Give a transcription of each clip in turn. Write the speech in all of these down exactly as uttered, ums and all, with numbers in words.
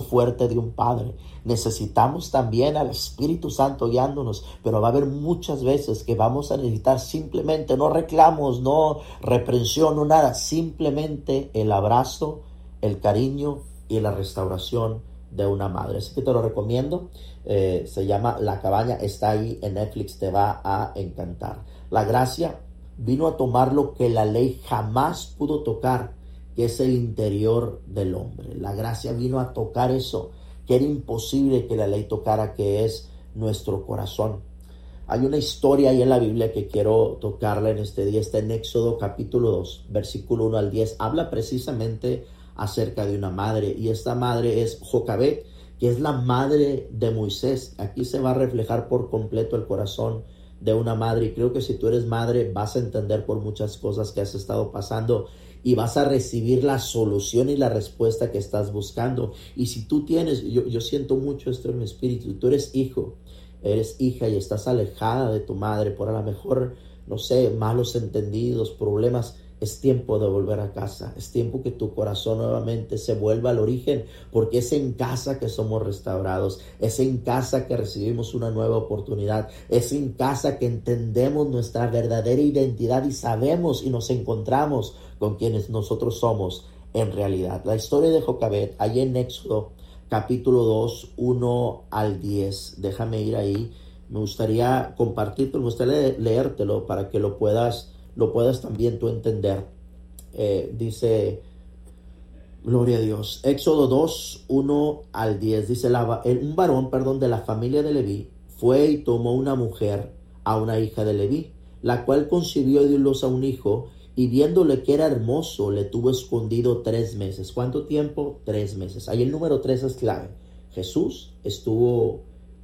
fuerte de un padre. Necesitamos también al Espíritu Santo guiándonos, pero va a haber muchas veces que vamos a necesitar simplemente, no reclamos, no reprensión, no nada, simplemente el abrazo, el cariño y la restauración de una madre. Así que te lo recomiendo. Eh, se llama La Cabaña, está ahí en Netflix, te va a encantar. La gracia vino a tomar lo que la ley jamás pudo tocar, que es el interior del hombre. La gracia vino a tocar eso que era imposible que la ley tocara, que es nuestro corazón. Hay una historia ahí en la Biblia que quiero tocarla en este día. Está en Éxodo capítulo dos, versículo uno al diez. Habla precisamente acerca de una madre, y esta madre es Jocabed, que es la madre de Moisés. Aquí se va a reflejar por completo el corazón de una madre, y creo que si tú eres madre vas a entender por muchas cosas que has estado pasando y vas a recibir la solución y la respuesta que estás buscando. Y si tú tienes, yo, yo siento mucho esto en mi espíritu, tú eres hijo, eres hija y estás alejada de tu madre por a lo mejor, no sé, malos entendidos, problemas, es tiempo de volver a casa. Es tiempo que tu corazón nuevamente se vuelva al origen, porque es en casa que somos restaurados. Es en casa que recibimos una nueva oportunidad. Es en casa que entendemos nuestra verdadera identidad y sabemos y nos encontramos con quienes nosotros somos en realidad. La historia de Jocabed, ahí en Éxodo capítulo dos, uno al diez. Déjame ir ahí. Me gustaría compartirte, me gustaría leértelo para que lo puedas lo puedas también tú entender. Eh, dice, gloria a Dios, Éxodo dos, uno al diez, dice, la, un varón, perdón, de la familia de Leví fue y tomó una mujer, a una hija de Leví, la cual concibió y dio luz a un hijo, y viéndole que era hermoso, le tuvo escondido tres meses. ¿Cuánto tiempo? Tres meses. Ahí el número tres es clave. Jesús estuvo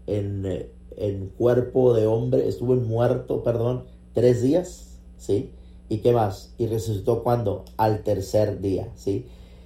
en, en cuerpo de hombre, estuvo en muerto, perdón, tres días. ¿Sí? ¿Y qué más? Y resucitó ¿cuándo? Al tercer día, ¿sí?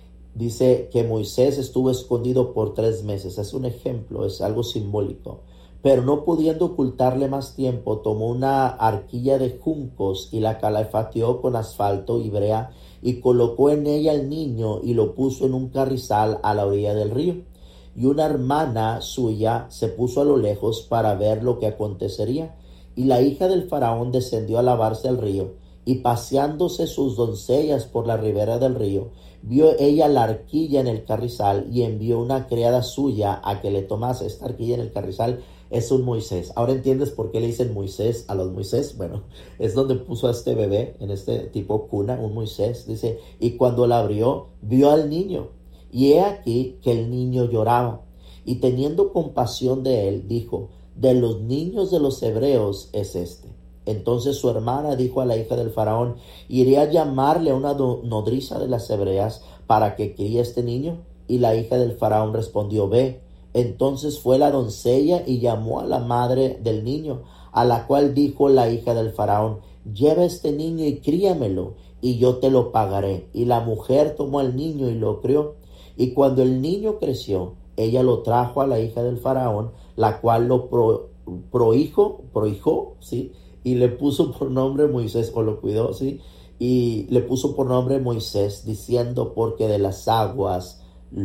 Dice que Moisés estuvo escondido por tres meses. Es un ejemplo, es algo simbólico. Pero no pudiendo ocultarle más tiempo, tomó una arquilla de juncos y la calafateó con asfalto y brea y colocó en ella el niño y lo puso en un carrizal a la orilla del río. Y una hermana suya se puso a lo lejos para ver lo que acontecería. Y la hija del faraón descendió a lavarse al río, y paseándose sus doncellas por la ribera del río, vio ella la arquilla en el carrizal, y envió una criada suya a que le tomase. Esta arquilla en el carrizal es un Moisés. Ahora entiendes por qué le dicen Moisés a los Moisés. Bueno, es donde puso a este bebé, en este tipo cuna, un Moisés. Dice, y cuando la abrió, vio al niño, y he aquí que el niño lloraba, y teniendo compasión de él, dijo, de los niños de los hebreos es este. Entonces su hermana dijo a la hija del faraón, iré a llamarle a una nodriza de las hebreas para que críe este niño. Y la hija del faraón respondió, ve. Entonces fue la doncella y llamó a la madre del niño, a la cual dijo la hija del faraón, lleva este niño y críamelo, y yo te lo pagaré. Y la mujer tomó al niño y lo crió. Y cuando el niño creció, ella lo trajo a la hija del faraón, la cual lo pro, prohijo, prohijó, ¿sí? Y le puso por nombre Moisés, o lo cuidó, ¿sí? Y le puso por nombre Moisés, diciendo, porque de las aguas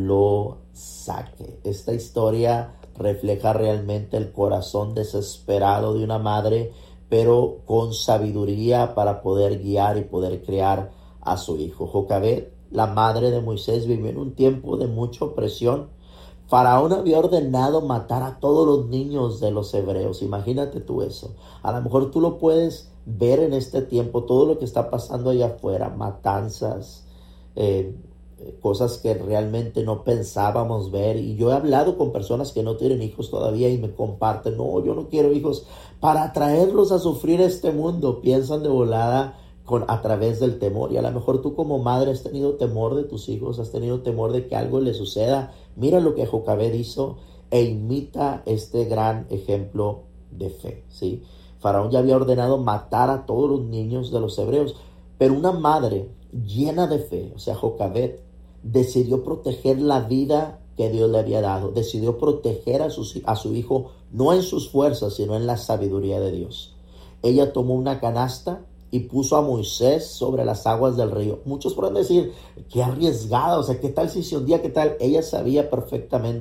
lo saque. Esta historia refleja realmente el corazón desesperado de una madre, pero con sabiduría para poder guiar y poder criar a su hijo. Jocabed, la madre de Moisés, vivió en un tiempo de mucha opresión. Faraón había ordenado matar a todos los niños de los hebreos. Imagínate tú eso. A lo mejor tú lo puedes ver en este tiempo, todo lo que está pasando allá afuera, matanzas, eh, cosas que realmente no pensábamos ver. Y yo he hablado con personas que no tienen hijos todavía y me comparten, no, yo no quiero hijos, para traerlos a sufrir este mundo. Piensan de volada con, a través del temor. Y a lo mejor tú como madre has tenido temor de tus hijos, has tenido temor de que algo les suceda. Mira lo que Jocabed hizo e imita este gran ejemplo de fe, ¿sí? Faraón ya había ordenado matar a todos los niños de los hebreos, pero una madre llena de fe, o sea, Jocabed, decidió proteger la vida que Dios le había dado, decidió proteger a, sus, a su hijo, no en sus fuerzas, sino en la sabiduría de Dios. Ella tomó una canasta y puso a Moisés sobre las aguas del río. Muchos podrán decir, qué arriesgada, o sea, qué tal si se hundía, qué tal. Ella sabía perfectamente